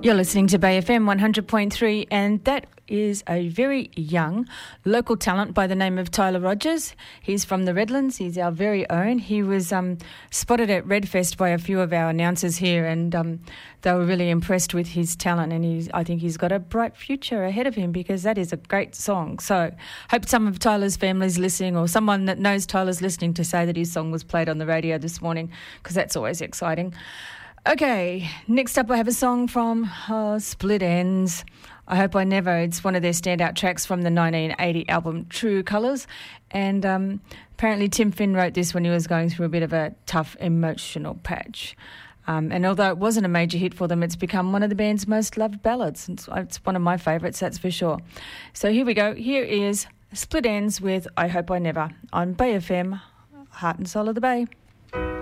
You're listening to Bay FM 100.3, and that is a very young local talent by the name of Tyler Rogers. He's from the Redlands. He's our very own. He was spotted at Redfest by a few of our announcers here, and they were really impressed with his talent, and I think he's got a bright future ahead of him because that is a great song. So hope some of Tyler's family's listening, or someone that knows Tyler's listening, to say that his song was played on the radio this morning, because that's always exciting. Okay, next up I have a song from Split Enz, I Hope I Never. It's one of their standout tracks from the 1980 album True Colours, and apparently Tim Finn wrote this when he was going through a bit of a tough emotional patch. And although it wasn't a major hit for them, it's become one of the band's most loved ballads. It's one of my favourites, that's for sure. So here we go. Here is Split Enz with I Hope I Never on Bay FM, Heart and Soul of the Bay.